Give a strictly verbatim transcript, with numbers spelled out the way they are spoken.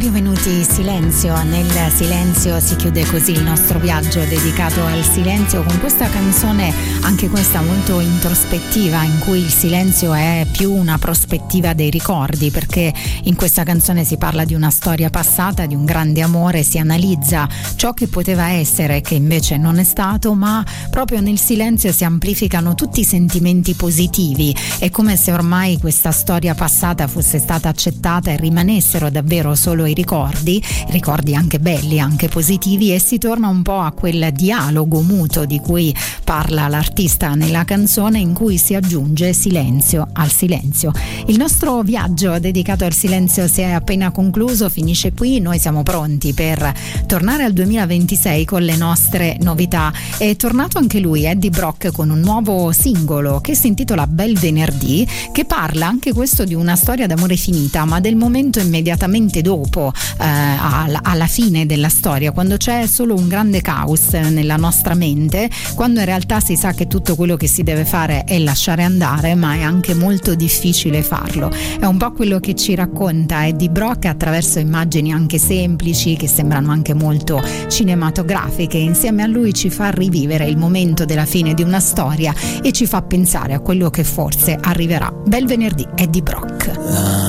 Venuti Silenzio. Nel silenzio si chiude così il nostro viaggio dedicato al silenzio, con questa canzone, anche questa molto introspettiva, in cui il silenzio è più una prospettiva dei ricordi, perché in questa canzone si parla di una storia passata, di un grande amore, si analizza ciò che poteva essere, che invece non è stato, ma proprio nel silenzio si amplificano tutti i sentimenti positivi. È come se ormai questa storia passata fosse stata accettata e rimanessero davvero solo i ricordi, ricordi anche belli, anche positivi, e si torna un po' a quel dialogo muto di cui parla l'artista nella canzone, in cui si aggiunge silenzio al silenzio. Il nostro viaggio dedicato al silenzio si è appena concluso, finisce qui. Noi siamo pronti per tornare al duemilaventisei con le nostre novità. È tornato anche lui, Eddie Brock, con un nuovo singolo che si intitola Bel Venerdì, che parla anche questo di una storia d'amore finita, ma del momento immediatamente dopo, eh, alla, alla fine della storia, quando c'è solo un grande caos nella nostra mente, quando in realtà si sa che tutto quello che si deve fare è lasciare andare, ma è anche molto difficile farlo. È un po' quello che ci racconta Eddie Brock attraverso immagini anche semplici, che sembrano anche molto cinematografiche. Insieme a lui ci fa rivivere il momento della fine di una storia e ci fa pensare a quello che forse arriverà. Bel venerdì, Eddie Brock.